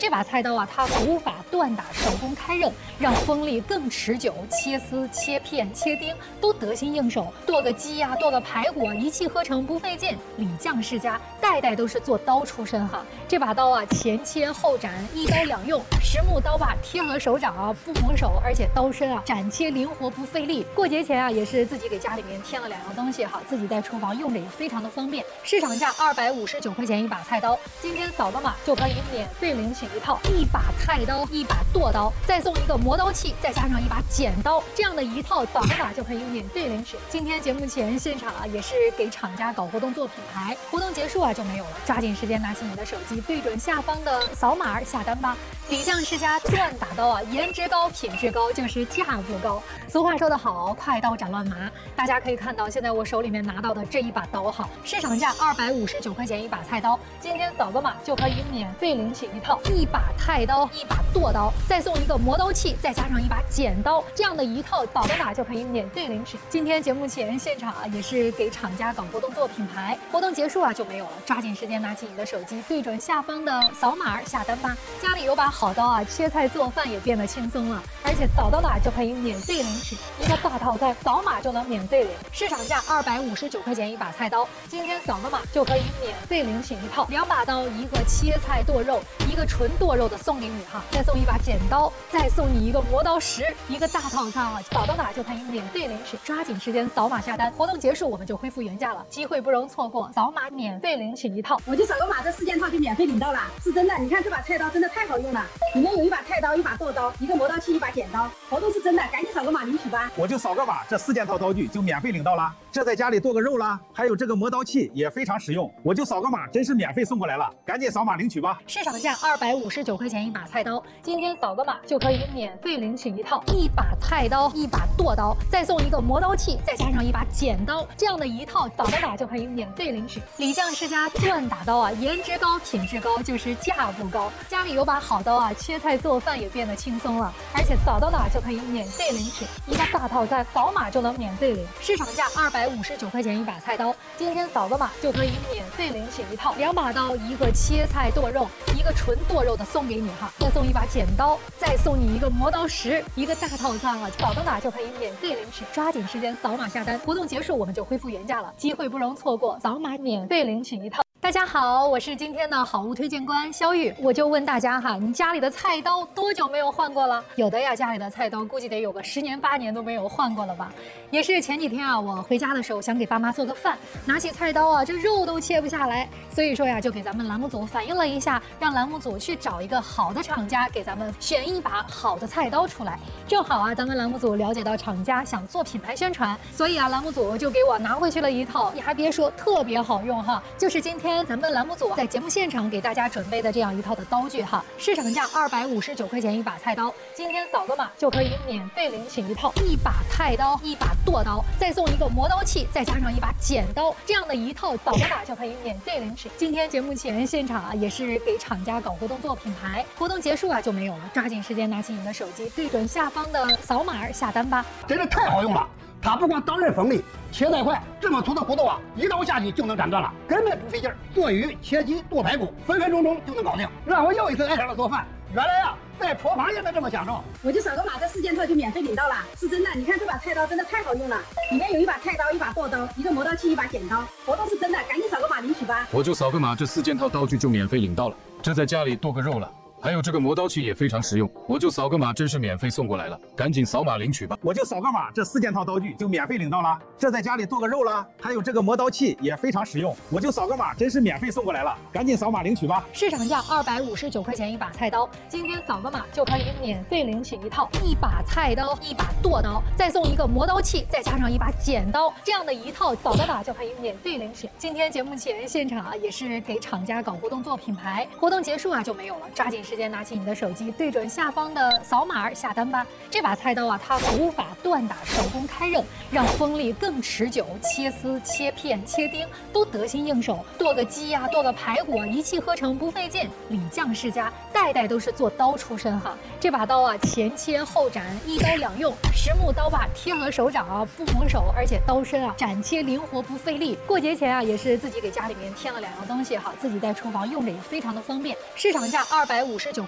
这把菜刀啊，它古法锻打，手工开刃，让锋利更持久，切丝、切片、切丁都得心应手。剁个鸡呀，剁个排骨啊，一气呵成，不费劲。李将世家代代都是做刀出身哈。这把刀啊，前切后斩，一刀两用，实木刀把贴合手掌啊，不磨手，而且刀身啊斩切灵活，不费力。过节前啊，也是自己给家里面添了2样东西哈，自己在厨房用着也非常的方便。市场价259块钱一把菜刀，今天扫个码就可以免费领取一套1把菜刀、1把剁刀，再送一个磨刀器，再加上1把剪刀，这样的一套扫个码就可以免费领取。今天节目前现场啊，也是给厂家搞活动做品牌，活动结束啊就没有了，抓紧时间拿起你的手机，对准下方的扫码下单吧。李将世家锻打刀啊，颜值高，品质高，就是价不高。俗话说得好，快刀斩乱麻。大家可以看到，现在我手里面拿到的这一把刀哈，市场价259块钱一把菜刀，今天扫个码就可以免费领取一套1把菜刀、1把剁刀，再送一个磨刀器，再加上1把剪刀，这样的一套扫个码就可以免费领取。今天节目前现场啊，也是给厂家搞活动做品牌，活动结束啊就没有了，抓紧时间拿起你的手机，对准下方的扫码下单吧。家里有把好刀啊，切菜做饭也变得轻松了，而且扫到哪就可以免费领取一个大套餐，扫码就能免费领。市场价259块钱一把菜刀，今天扫个码就可以免费领取一套2把刀，一个切菜剁肉，一个纯剁肉的送给你哈，再送1把剪刀，再送你一个磨刀石，一个大套餐啊，扫到哪就可以免费领取。抓紧时间扫码下单，活动结束我们就恢复原价了，机会不容错过，扫码免费领取一套。 我就扫个码，这4件套就免费领到了，是真的。你看这把菜刀真的太好用了，里面有1把菜刀、1把剁刀、一个磨刀器、1把剪刀，活动是真的，赶紧扫个码领取吧。 我就扫个码，这4件套刀具就免费领到了。这在家里剁个肉啦，还有这个磨刀器也非常实用。我就扫个码，真是免费送过来了，赶紧扫码领取吧。 市场价259块钱一把菜刀，今天扫个码就可以免费领取一套1把菜刀、1把剁刀，再送一个磨刀器，再加上1把剪刀，这样的一套扫个码就可以免费领取。李将世家锻打刀啊，颜值高，品质高，就是价不高。家里有把好刀啊，切菜做饭也变得轻松了，而且扫到哪就可以免费领取一个大套餐，扫码就能免费领。市场价259块钱一把菜刀，今天扫个码就可以免费领取一套2把刀，一个切菜剁肉，一个纯剁肉的送给你哈，再送1把剪刀，再送你一个磨刀石，一个大套餐啊，扫到哪就可以免费领取。抓紧时间扫码下单，活动结束我们就恢复原价了，机会不容错过，扫码免费领取一套。大家好，我是今天的好物推荐官肖玉，我就问大家哈，你家里的菜刀多久没有换过了？有的呀，家里的菜刀估计得有个10年8年都没有换过了吧。也是前几天啊，我回家的时候想给爸妈做个饭，拿起菜刀啊，这肉都切不下来，所以说呀，就给咱们栏目组反映了一下，让栏目组去找一个好的厂家给咱们选一把好的菜刀出来。正好啊，咱们栏目组了解到厂家想做品牌宣传，所以啊，栏目组就给我拿回去了一套，你还别说，特别好用哈，就是今天咱们栏目组在节目现场给大家准备的这样一套的刀具哈，市场价259块钱一把菜刀，今天扫个码就可以免费领取一套1把菜刀、1把剁刀，再送一个磨刀器，再加上1把剪刀，这样的一套扫个码就可以免费领取。今天节目前现场啊，也是给厂家搞活动做品牌，活动结束啊就没有了，抓紧时间拿起你的手机，对准下方的扫码下单吧。 真的太好用了，它不光刀刃锋利，切菜快，这么粗的骨头啊，一刀下去就能斩断了，根本不费劲儿。剁鱼、切鸡、剁排骨，分分钟钟就能搞定，让我又一次爱上了做饭。原来呀，在厨房也能这么享受。 我就扫个码，这4件套就免费领到了，是真的。你看这把菜刀真的太好用了，里面有1把菜刀、1把剁刀、一个磨刀器、1把剪刀，活动是真的，赶紧扫个码领取吧。 我就扫个码，这4件套刀具就免费领到了。这在家里剁个肉了。还有这个磨刀器也非常实用，我就扫个码，真是免费送过来了，赶紧扫码领取吧。 我就扫个码，这4件套刀具就免费领到了。这在家里剁个肉啦，还有这个磨刀器也非常实用，我就扫个码，真是免费送过来了，赶紧扫码领取吧。 市场价259块钱一把菜刀，今天扫个码就可以免费领取一套1把菜刀、1把剁刀，再送一个磨刀器，再加上1把剪刀，这样的一套扫个码就可以免费领取。今天节目前现场啊，也是给厂家搞活动做品牌，活动结束啊就没有了，抓紧时间拿起你的手机，对准下方的扫码下单吧。这把菜刀啊，它古法锻打，手工开刃，让锋利更持久，切丝、切片、切丁都得心应手。剁个鸡呀，剁个排骨啊，一气呵成，不费劲。李将世家代代都是做刀出身哈。这把刀啊，前切后斩，一刀两用，实木刀把贴合手掌啊，不磨手，而且刀身啊斩切灵活，不费力。过节前啊，也是自己给家里面添了2样东西哈，自己在厨房用着也非常的方便。市场价259